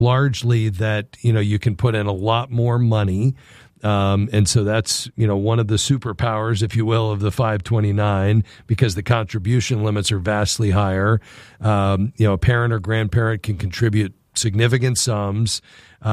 largely that, you can put in a lot more money. And so that's, one of the superpowers, if you will, of the 529, because the contribution limits are vastly higher. A parent or grandparent can contribute significant sums.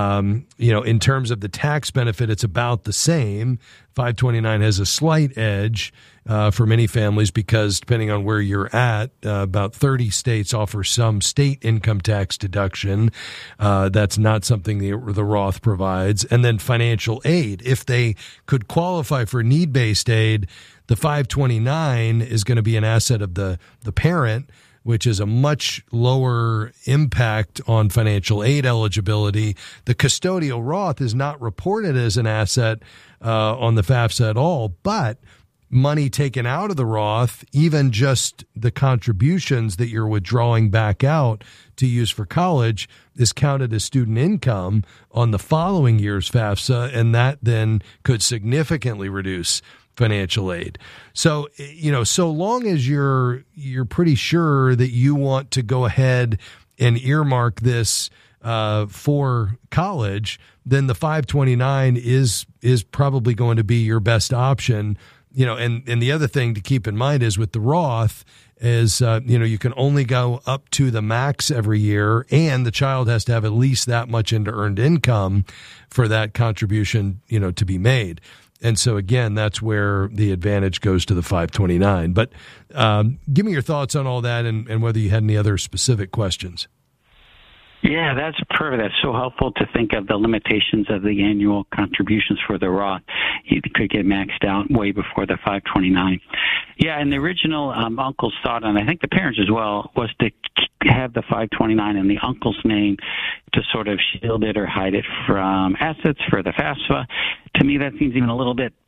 In terms of the tax benefit, it's about the same. 529 has a slight edge for many families because depending on where you're at, about 30 states offer some state income tax deduction. That's not something the Roth provides. And then financial aid. If they could qualify for need-based aid, the 529 is going to be an asset of the parent, which is a much lower impact on financial aid eligibility. The custodial Roth is not reported as an asset on the FAFSA at all, but money taken out of the Roth, even just the contributions that you're withdrawing back out to use for college, is counted as student income on the following year's FAFSA, and that then could significantly reduce financial aid. So, so long as you're pretty sure that you want to go ahead and earmark this for college, then the 529 is probably going to be your best option. And the other thing to keep in mind is with the Roth is, you can only go up to the max every year, and the child has to have at least that much into earned income for that contribution, to be made. And so, again, that's where the advantage goes to the 529. But give me your thoughts on all that and whether you had any other specific questions. Yeah, that's perfect. That's so helpful to think of the limitations of the annual contributions for the Roth. You could get maxed out way before the 529. Yeah, and the original uncle's thought, and I think the parents as well, was to have the 529 in the uncle's name to sort of shield it or hide it from assets for the FAFSA. To me, that seems even a little bit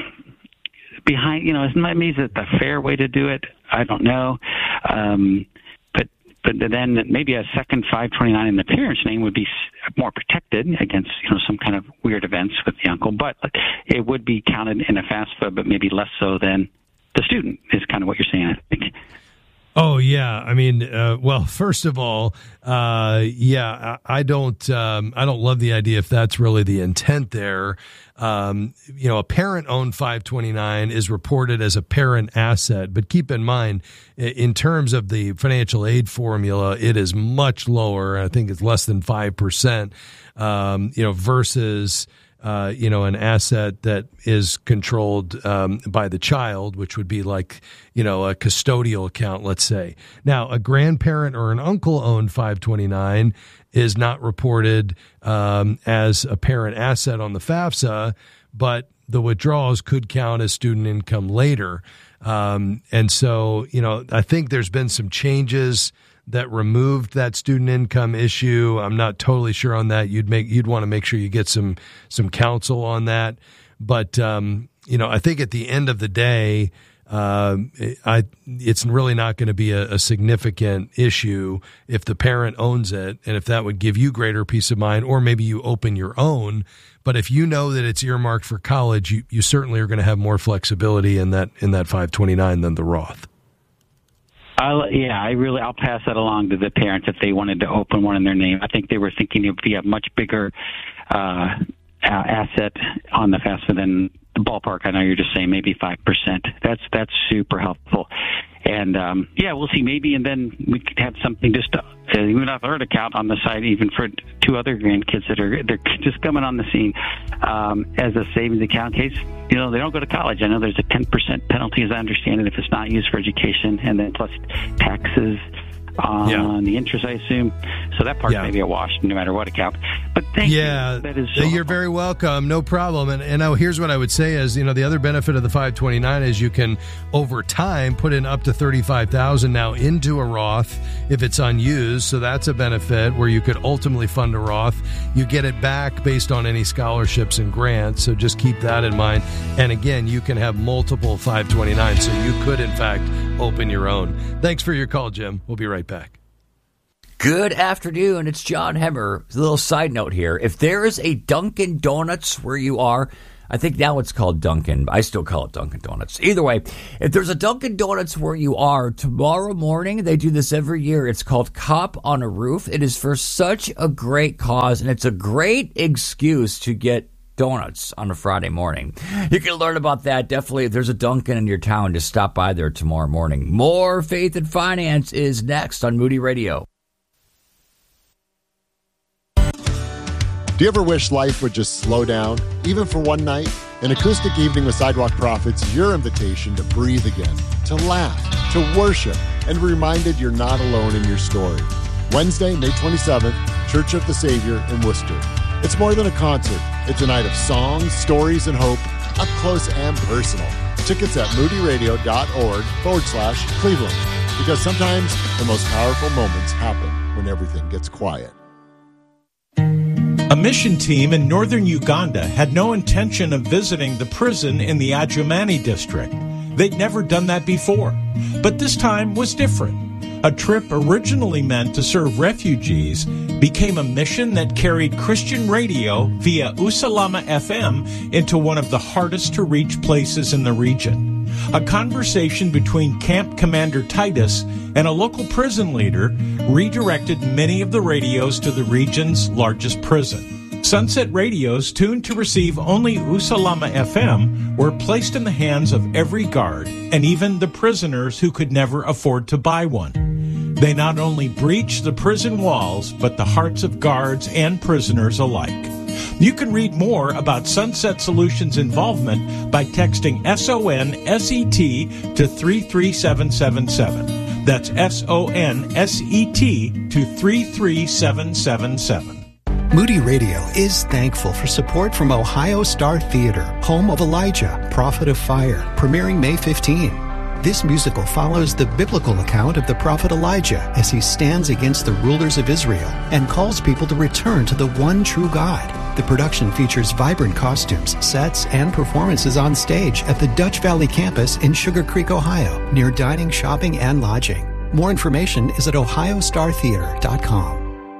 behind. Maybe is it the fair way to do it? I don't know. But then maybe a second 529 in the parent's name would be more protected against, some kind of weird events with the uncle. But it would be counted in a FAFSA, but maybe less so than the student is kind of what you're saying, I think. Oh, yeah. I mean, well, first of all, I don't love the idea if that's really the intent there. A parent-owned 529 is reported as a parent asset, but keep in mind, in terms of the financial aid formula, it is much lower. I think it's less than 5%, versus an asset that is controlled by the child, which would be like, a custodial account, let's say. Now, a grandparent or an uncle-owned 529 is not reported as a parent asset on the FAFSA, but the withdrawals could count as student income later. And so, I think there's been some changes that removed that student income issue. I'm not totally sure on that. You'd want to make sure you get some counsel on that. But, I think at the end of the day, it's really not going to be a significant issue if the parent owns it, and if that would give you greater peace of mind, or maybe you open your own. But if you know that it's earmarked for college, you certainly are going to have more flexibility in that 529 than the Roth. I'll pass that along to the parents if they wanted to open one in their name. I think they were thinking it would be a much bigger asset on the FAFSA than the ballpark. I know you're just saying maybe 5%. That's super helpful. And we'll see. Maybe, and then we could have something just even a third account on the side, even for two other grandkids they're just coming on the scene as a savings account in case they don't go to college. I know there's a 10% penalty, as I understand it, if it's not used for education, and then plus taxes on the interest, I assume. So that part may be a wash no matter what account. But thank you. That is you're very welcome. No problem. And now here's what I would say is, the other benefit of the 529 is you can, over time, put in up to $35,000 now into a Roth if it's unused. So that's a benefit where you could ultimately fund a Roth. You get it back based on any scholarships and grants. So just keep that in mind. And again, you can have multiple 529s. So you could, in fact, open your own. Thanks for your call, Jim. We'll be right back. Good afternoon. It's John Hemmer. A little side note here. If there is a Dunkin' Donuts where you are, I think now it's called Dunkin'. I still call it Dunkin' Donuts. Either way, if there's a Dunkin' Donuts where you are, tomorrow morning, they do this every year. It's called Cop on a Roof. It is for such a great cause, and it's a great excuse to get donuts on a Friday morning. You can learn about that. Definitely, if there's a Dunkin' in your town, just stop by there tomorrow morning. More Faith and Finance is next on Moody Radio. Do you ever wish life would just slow down, even for one night? An acoustic evening with Sidewalk Prophets is your invitation to breathe again, to laugh, to worship, and be reminded you're not alone in your story. Wednesday, May 27th, Church of the Savior in Worcester. It's more than a concert. It's a night of songs, stories, and hope, up close and personal. Tickets at moodyradio.org/Cleveland. Because sometimes the most powerful moments happen when everything gets quiet. A mission team in northern Uganda had no intention of visiting the prison in the Adjumani district. They'd never done that before. But this time was different. A trip originally meant to serve refugees became a mission that carried Christian radio via Usalama FM into one of the hardest to reach places in the region. A conversation between Camp Commander Titus and a local prison leader redirected many of the radios to the region's largest prison. Sunset radios tuned to receive only Usalama FM were placed in the hands of every guard and even the prisoners who could never afford to buy one. They not only breached the prison walls, but the hearts of guards and prisoners alike. You can read more about Sunset Solutions' involvement by texting SONSET to 33777. That's SONSET to 33777. Moody Radio is thankful for support from Ohio Star Theater, home of Elijah, Prophet of Fire, premiering May 15. This musical follows the biblical account of the prophet Elijah as he stands against the rulers of Israel and calls people to return to the one true God. The production features vibrant costumes, sets, and performances on stage at the Dutch Valley campus in Sugar Creek, Ohio, near dining, shopping, and lodging. More information is at ohiostartheater.com.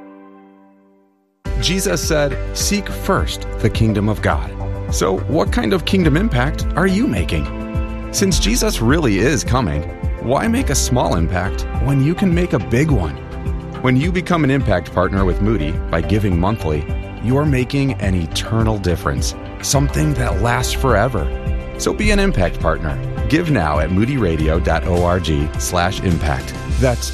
Jesus said, "Seek first the kingdom of God." So what kind of kingdom impact are you making? Since Jesus really is coming, why make a small impact when you can make a big one? When you become an impact partner with Moody by giving monthly, you're making an eternal difference, something that lasts forever. So be an impact partner. Give now at moodyradio.org/impact. That's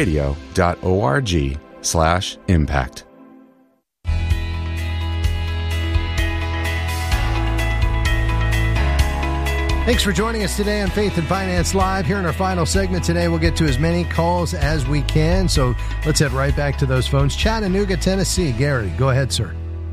moodyradio.org/impact. Thanks for joining us today on Faith and Finance Live. Here in our final segment today, we'll get to as many calls as we can. So let's head right back to those phones. Chattanooga, Tennessee. Gary, go ahead, sir.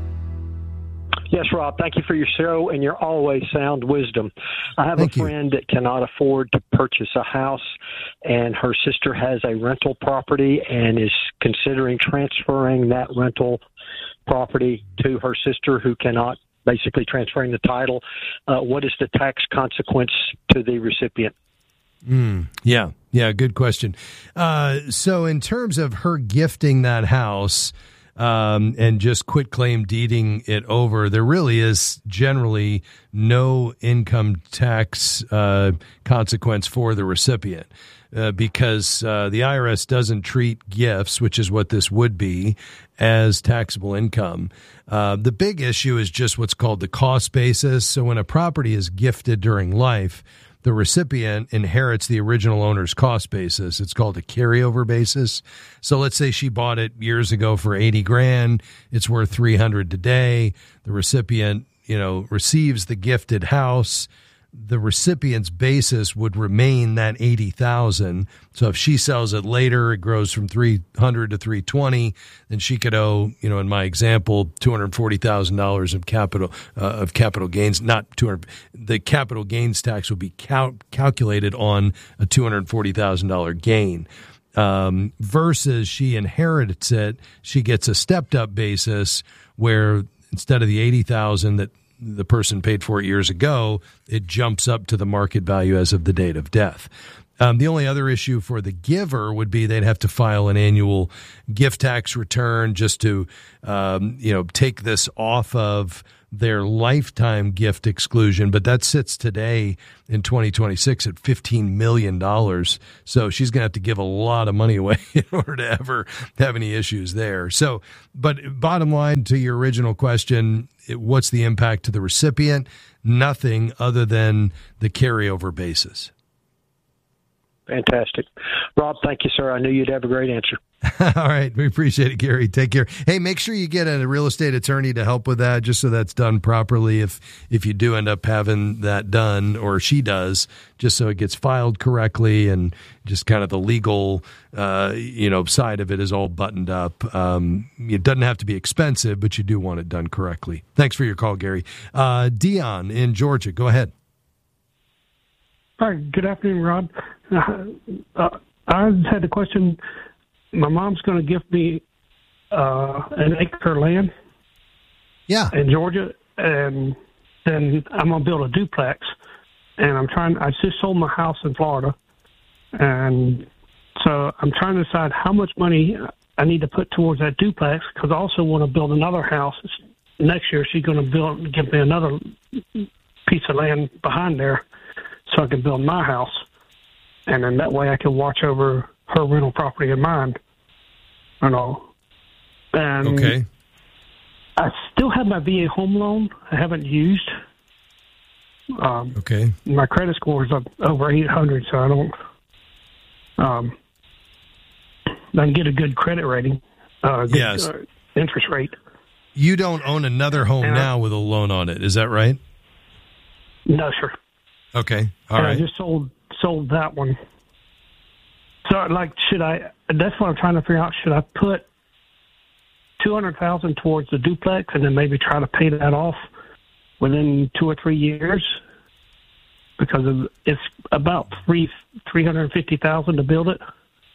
Yes, Rob, thank you for your show and your always sound wisdom. I have a friend that cannot afford to purchase a house, and her sister has a rental property and is considering transferring that rental property to her sister who cannot, basically transferring the title. What is the tax consequence to the recipient? Yeah, good question. So in terms of her gifting that house and just quitclaim deeding it over, there really is generally no income tax consequence for the recipient. Because the IRS doesn't treat gifts, which is what this would be, as taxable income. The big issue is just what's called the cost basis. So when a property is gifted during life, the recipient inherits the original owner's cost basis. It's called a carryover basis. So let's say she bought it years ago for $80,000. It's worth $300,000 today. The recipient, receives the gifted house. The recipient's basis would remain that $80,000. So if she sells it later, it grows from $300,000 to $320,000. Then she could owe, in my example, $240,000 of capital gains. Not 200. The capital gains tax will be calculated on a $240,000 gain. Versus she inherits it, she gets a stepped up basis where instead of the $80,000 that the person paid for it years ago, it jumps up to the market value as of the date of death. The only other issue for the giver would be they'd have to file an annual gift tax return just to, take this off of their lifetime gift exclusion, but that sits today in 2026 at $15 million. So she's going to have to give a lot of money away in order to ever have any issues there. So, but bottom line to your original question, what's the impact to the recipient? Nothing other than the carryover basis. Fantastic. Rob, thank you, sir. I knew you'd have a great answer. All right. We appreciate it, Gary. Take care. Hey, make sure you get a real estate attorney to help with that, just so that's done properly if you do end up having that done, or she does, just so it gets filed correctly and just kind of the legal side of it is all buttoned up. It doesn't have to be expensive, but you do want it done correctly. Thanks for your call, Gary. Dion in Georgia, go ahead. Hi, good afternoon, Rob. I had a question. My mom's going to give me an acre of land in Georgia, and then I'm going to build a duplex. And I just sold my house in Florida, and so I'm trying to decide how much money I need to put towards that duplex, because I also want to build another house. Next year, she's going to give me another piece of land behind there so I can build my house. And then that way I can watch over her rental property and mine and all. And okay. I still have my VA home loan I haven't used. Okay. My credit score is up over 800, so I don't I can get a good credit rating, yes. Interest rate. You don't own another home now with a loan on it, is that right? No, sir. Okay, all right. I just sold that one. So, that's what I'm trying to figure out. Should I put $200,000 towards the duplex and then maybe try to pay that off within 2 or 3 years? Because it's about $350,000 to build it.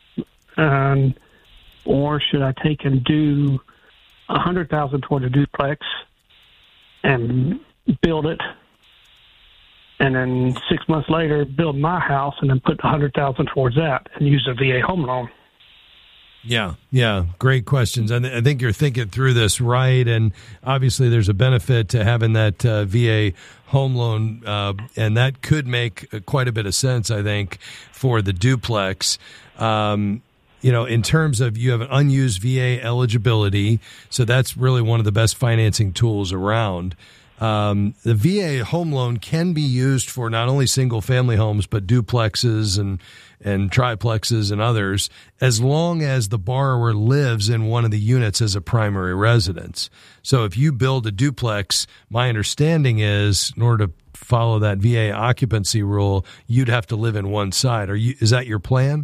Or should I take and do $100,000 toward the duplex and build it, and then 6 months later build my house and then put $100,000 towards that and use a VA home loan? Yeah, great questions. I think you're thinking through this right, and obviously there's a benefit to having that VA home loan, and that could make quite a bit of sense, I think, for the duplex. In terms of, you have an unused VA eligibility, so that's really one of the best financing tools around. The VA home loan can be used for not only single-family homes, but duplexes and triplexes and others, as long as the borrower lives in one of the units as a primary residence. So if you build a duplex, my understanding is, in order to follow that VA occupancy rule, you'd have to live in one side. Is that your plan?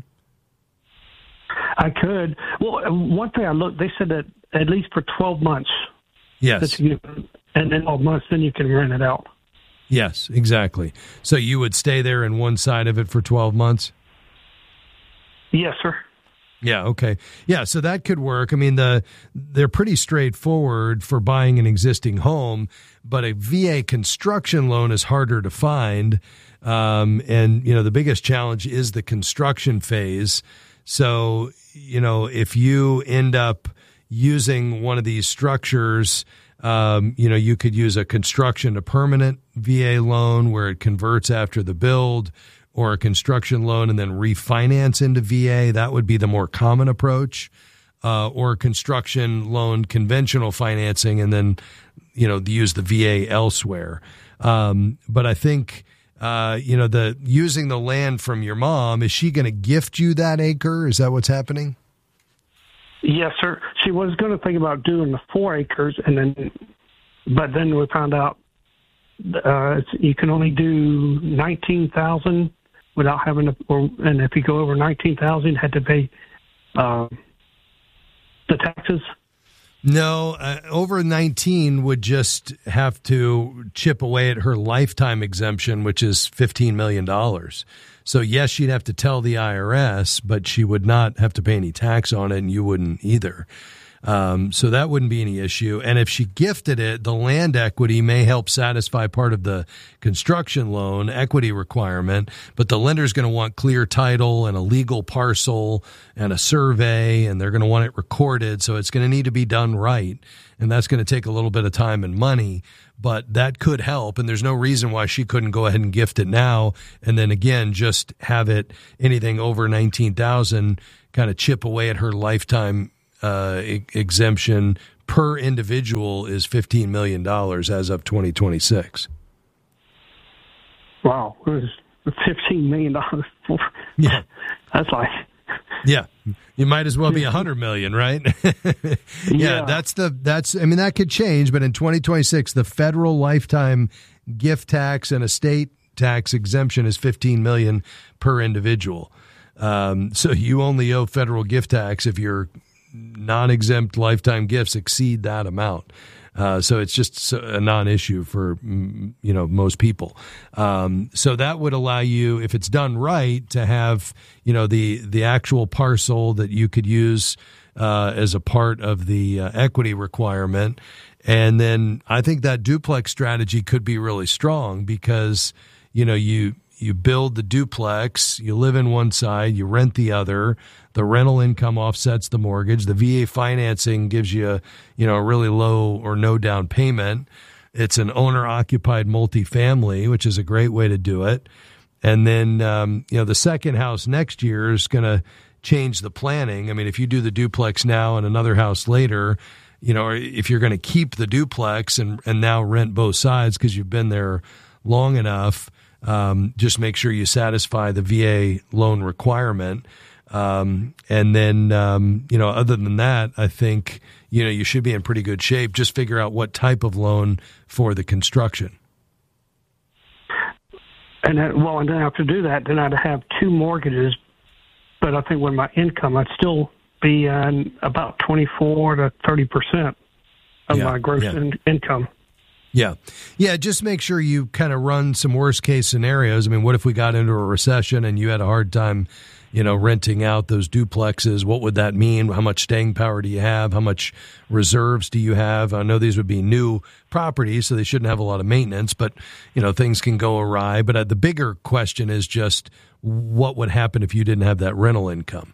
I could. Well, one thing I looked, they said that at least for 12 months. Yes. And then 12 months, then you can rent it out. Yes, exactly. So you would stay there in one side of it for 12 months? Yes, sir. Yeah, okay. Yeah, so that could work. I mean, they're pretty straightforward for buying an existing home, but a VA construction loan is harder to find. And, the biggest challenge is the construction phase. So, if you end up using one of these structures, you could use a construction to permanent VA loan where it converts after the build, or a construction loan and then refinance into VA. That would be the more common approach, or a construction loan, conventional financing, and then, use the VA elsewhere. But I think, using the land from your mom, is she going to gift you that acre? Is that what's happening? Yes, sir. She was going to think about doing the 4 acres, but then we found out you can only do 19,000 without having to, and if you go over 19,000, you had to pay the taxes. No, over 19 would just have to chip away at her lifetime exemption, which is $15 million. So, yes, she'd have to tell the IRS, but she would not have to pay any tax on it, and you wouldn't either. So that wouldn't be any issue. And if she gifted it, the land equity may help satisfy part of the construction loan equity requirement, but the lender's going to want clear title and a legal parcel and a survey, and they're going to want it recorded. So it's going to need to be done right. And that's going to take a little bit of time and money, but that could help. And there's no reason why she couldn't go ahead and gift it now. And then again, just have it anything over $19,000 kind of chip away at her lifetime exemption per individual is $15 million as of 2026. Wow. $15 million. Yeah. That's like... Yeah. You might as well be 100 million, right? Yeah, that could change, but in 2026, the federal lifetime gift tax and estate tax exemption is $15 million per individual. So you only owe federal gift tax if your non-exempt lifetime gifts exceed that amount. So it's just a non-issue for, most people. So that would allow you, if it's done right, to have, the actual parcel that you could use as a part of the equity requirement. And then I think that duplex strategy could be really strong because, you build the duplex, you live in one side, you rent the other. The rental income offsets the mortgage. The VA financing gives you, a really low or no down payment. It's an owner-occupied multifamily, which is a great way to do it. And then, the second house next year is going to change the planning. I mean, if you do the duplex now and another house later, or if you're going to keep the duplex and now rent both sides because you've been there long enough, just make sure you satisfy the VA loan requirement. And then, other than that, I think, you should be in pretty good shape. Just figure out what type of loan for the construction. And then after do that, then I'd have two mortgages. But I think with my income, I'd still be on about 24 to 30% of my gross income. Yeah. Yeah, just make sure you kind of run some worst-case scenarios. I mean, what if we got into a recession and you had a hard time, renting out those duplexes? What would that mean? How much staying power do you have? How much reserves do you have? I know these would be new properties, so they shouldn't have a lot of maintenance, but, things can go awry. But the bigger question is just what would happen if you didn't have that rental income?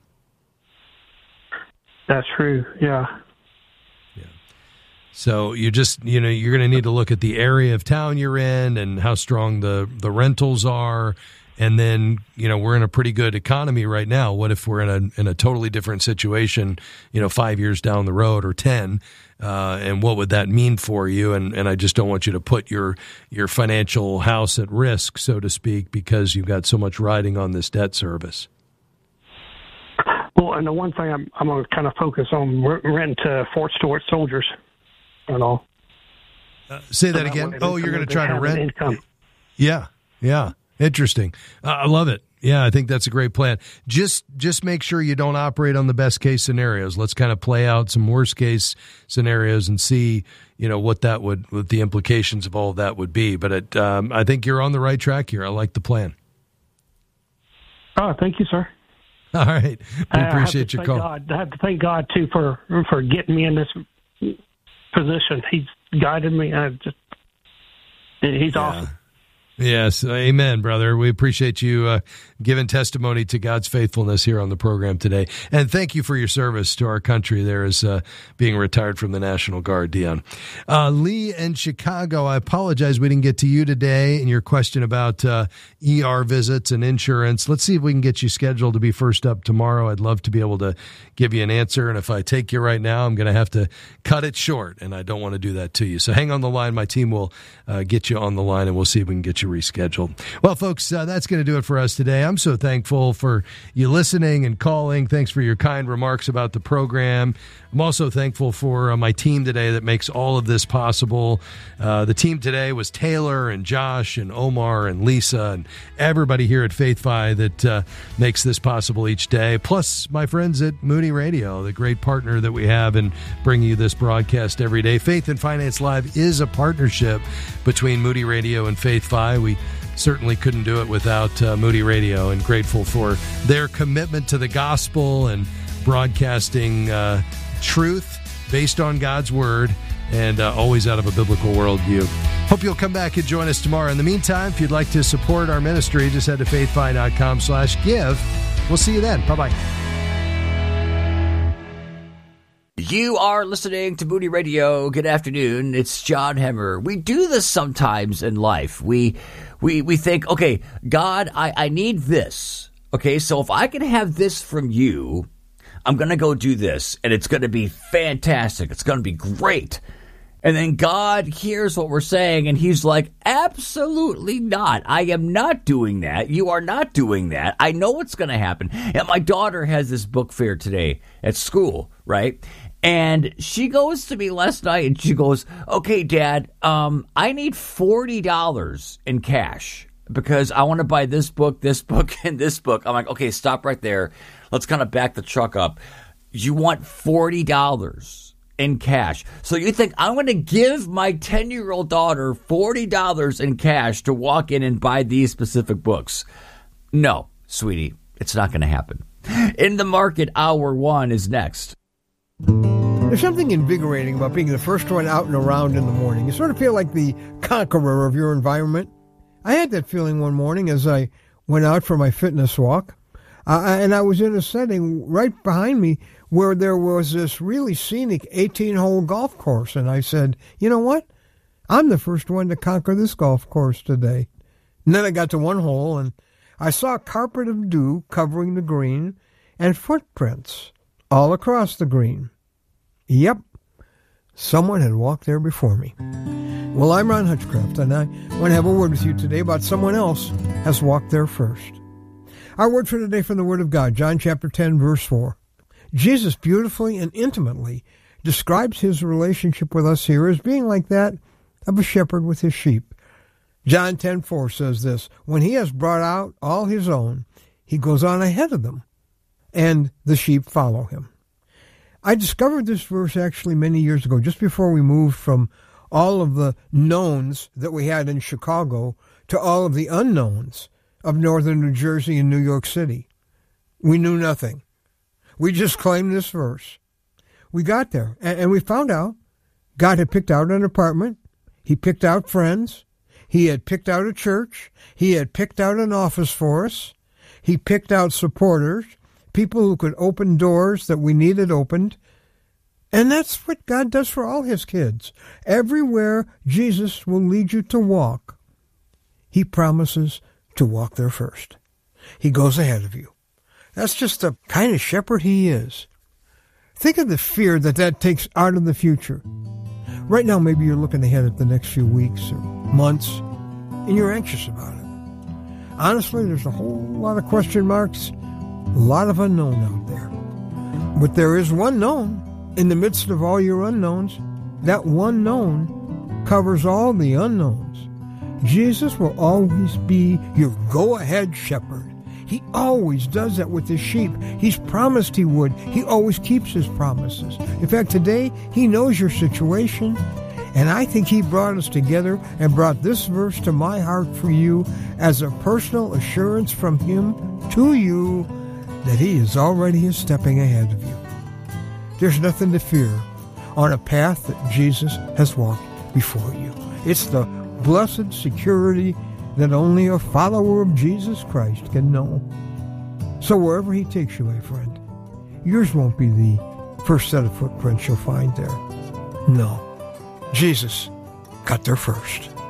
That's true, yeah. So you just, you're going to need to look at the area of town you're in and how strong the rentals are. And then, we're in a pretty good economy right now. What if we're in a totally different situation, 5 years down the road or 10? And what would that mean for you? And I just don't want you to put your financial house at risk, so to speak, because you've got so much riding on this debt service. Well, and the one thing I'm going to kind of focus on, renting to Fort Stewart soldiers. And all. Say that again. Oh, you're going to try to rent? Income. Yeah. Interesting. I love it. Yeah, I think that's a great plan. Just make sure you don't operate on the best case scenarios. Let's kind of play out some worst case scenarios and see, what the implications of all of that would be. But I think you're on the right track here. I like the plan. Oh, thank you, sir. All right. We appreciate your call. I have to thank God too for getting me in this position. He's guided me. He's awesome. Yes. Amen, brother. We appreciate you giving testimony to God's faithfulness here on the program today. And thank you for your service to our country there as being retired from the National Guard, Dion. Lee in Chicago, I apologize we didn't get to you today and your question about ER visits and insurance. Let's see if we can get you scheduled to be first up tomorrow. I'd love to be able to give you an answer. And if I take you right now, I'm going to have to cut it short, and I don't want to do that to you. So hang on the line. My team will get you on the line, and we'll see if we can get you rescheduled. Well, folks, that's going to do it for us today. I'm so thankful for you listening and calling. Thanks for your kind remarks about the program. I'm also thankful for my team today that makes all of this possible. The team today was Taylor and Josh and Omar and Lisa and everybody here at Faith Fi that makes this possible each day, plus my friends at Moody Radio, the great partner that we have in bringing you this broadcast every day. Faith and Finance Live is a partnership between Moody Radio and Faith Fi. We certainly couldn't do it without Moody Radio, and grateful for their commitment to the gospel and broadcasting truth based on God's Word, and always out of a biblical worldview. Hope you'll come back and join us tomorrow. In the meantime, if you'd like to support our ministry, just head to faithfind.com/give. We'll see you then. Bye-bye. You are listening to Moody Radio. Good afternoon. It's John Hemmer. We do this sometimes in life. We think, okay, God, I need this. Okay, so if I can have this from you, I'm going to go do this, and it's going to be fantastic. It's going to be great. And then God hears what we're saying, and he's like, absolutely not. I am not doing that. You are not doing that. I know what's going to happen. And my daughter has this book fair today at school, right? And she goes to me last night, and she goes, okay, Dad, I need $40 in cash because I want to buy this book, and this book. I'm like, okay, stop right there. Let's kind of back the truck up. You want $40 in cash. So you think I'm going to give my 10-year-old daughter $40 in cash to walk in and buy these specific books? No, sweetie, it's not going to happen. In the Market, Hour 1 is next. There's something invigorating about being the first one out and around in the morning. You sort of feel like the conqueror of your environment. I had that feeling one morning as I went out for my fitness walk. And I was in a setting right behind me where there was this really scenic 18-hole golf course. And I said, you know what? I'm the first one to conquer this golf course today. And then I got to one hole, and I saw a carpet of dew covering the green and footprints all across the green. Yep, someone had walked there before me. Well, I'm Ron Hutchcraft, and I want to have a word with you today about someone else has walked there first. Our word for today from the Word of God, John chapter 10, verse 4. Jesus beautifully and intimately describes his relationship with us here as being like that of a shepherd with his sheep. John 10:4 says this, when he has brought out all his own, he goes on ahead of them, and the sheep follow him. I discovered this verse actually many years ago, just before we moved from all of the knowns that we had in Chicago to all of the unknowns of northern New Jersey and New York City. We knew nothing. We just claimed this verse. We got there, and we found out God had picked out an apartment. He picked out friends. He had picked out a church. He had picked out an office for us. He picked out supporters, people who could open doors that we needed opened. And that's what God does for all his kids. Everywhere Jesus will lead you to walk, he promises to walk there first. He goes ahead of you. That's just the kind of shepherd he is. Think of the fear that takes out of the future. Right now, maybe you're looking ahead at the next few weeks or months, and you're anxious about it. Honestly, there's a whole lot of question marks, a lot of unknown out there. But there is one known. In the midst of all your unknowns, that one known covers all the unknowns. Jesus will always be your go-ahead shepherd. He always does that with his sheep. He's promised he would. He always keeps his promises. In fact, today, he knows your situation, and I think he brought us together and brought this verse to my heart for you as a personal assurance from him to you that he is already stepping ahead of you. There's nothing to fear on a path that Jesus has walked before you. It's the blessed security that only a follower of Jesus Christ can know. So wherever he takes you, my friend, yours won't be the first set of footprints you'll find there. No, Jesus got there first.